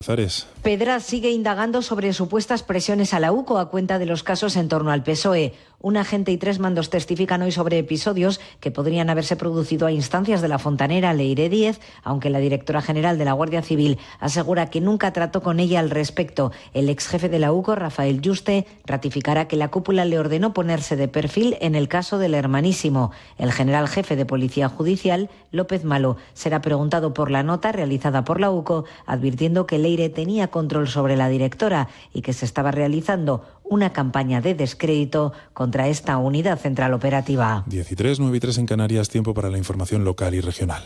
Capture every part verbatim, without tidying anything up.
Pedra sigue indagando sobre supuestas presiones a la U C O a cuenta de los casos en torno al P S O E. Un agente y tres mandos testifican hoy sobre episodios que podrían haberse producido a instancias de la fontanera Leire Díez, aunque la directora general de la Guardia Civil asegura que nunca trató con ella al respecto. El ex jefe de la U C O, Rafael Yuste, ratificará que la cúpula le ordenó ponerse de perfil en el caso del Hermanísimo. El general jefe de Policía Judicial, López Malo, será preguntado por la nota realizada por la U C O, advirtiendo que Leire tenía control sobre la directora y que se estaba realizando una campaña de descrédito contra esta unidad central operativa. diez y tres, nueve y tres en Canarias, tiempo para la información local y regional.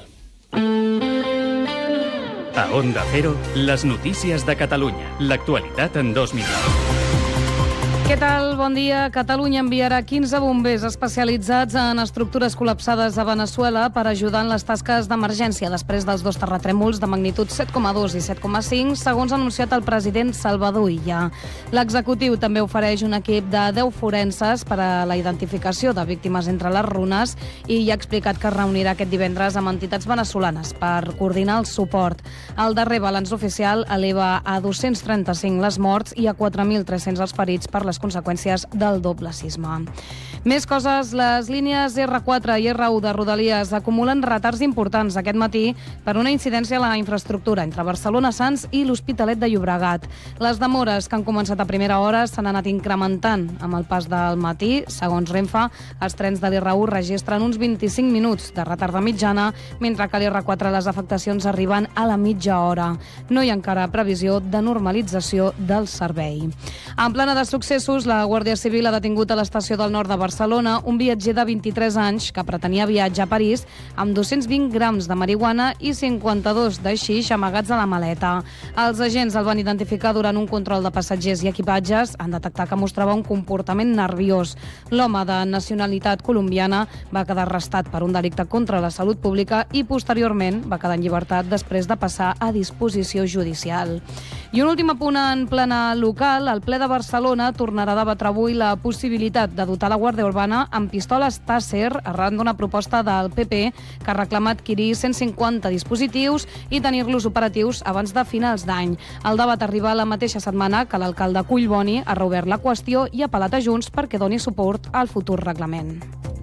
A Onda Cero, les notícies de Catalunya. L'actualitat en dos minuts. Què tal? Bon dia. Catalunya enviarà quinze bombers especialitzats en estructures col·lapsades a Veneçuela per ajudar en les tasques d'emergència després dels dos terratrèmols de magnitud set coma dos i set coma cinc, segons ha anunciat el president Salvador Illa. L'executiu també ofereix un equip de deu forenses per a la identificació de víctimes entre les runes i ja ha explicat que es reunirà aquest divendres amb entitats veneçolanes per coordinar el suport. El darrer balanç oficial eleva a dos-cents trenta-cinc les morts i a quatre mil tres-cents els ferits per les conseqüències del doble sisme. Més coses, les línies erre quatre i erre u de Rodalies acumulen retards importants aquest matí per una incidència a la infraestructura entre Barcelona-Sants i l'Hospitalet de Llobregat. Les demores que han començat a primera hora s'han anat incrementant amb el pas del matí. Segons Renfe, els trens de l'erre u registren uns vint-i-cinc minuts de retard de mitjana, mentre que a l'erre quatre les afectacions arriben a la mitja hora. No hi ha encara previsió de normalització del servei. En plana de successos, la Guàrdia Civil ha detingut a l'estació del nord de Barcelona un viatger de vint-i-tres anys que pretenia viatjar a París amb dos-cents vint grams de marihuana i cinquanta-dos de xix amagats a la maleta. Els agents el van identificar durant un control de passatgers i equipatges. Han detectat que mostrava un comportament nerviós. L'home de nacionalitat colombiana va quedar arrestat per un delicte contra la salut pública i posteriorment va quedar en llibertat després de passar a disposició judicial. I un últim apunt en plana local. El ple de Barcelona tornarà a debatre avui la possibilitat de dotar la Guàrdia Urbana amb pistoles Taser arran d'una proposta del pe pe que reclama adquirir cent cinquanta dispositius i tenir-los operatius abans de finals d'any. El debat arriba la mateixa setmana que l'alcalde Collboni ha reobert la qüestió i ha apel·lat a Junts perquè doni suport al futur reglament.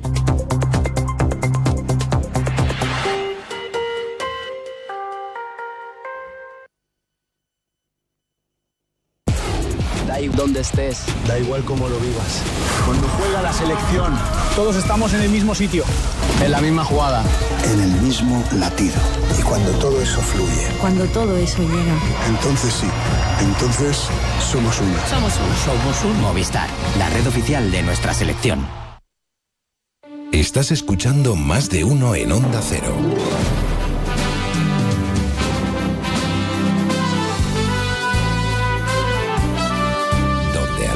Da igual donde estés, da igual cómo lo vivas. Cuando juega la selección, todos estamos en el mismo sitio, en la misma jugada, en el mismo latido. Y cuando todo eso fluye, cuando todo eso llega, entonces sí, entonces somos uno. Somos uno. Somos un Movistar, la red oficial de nuestra selección. Estás escuchando Más de Uno en Onda Cero.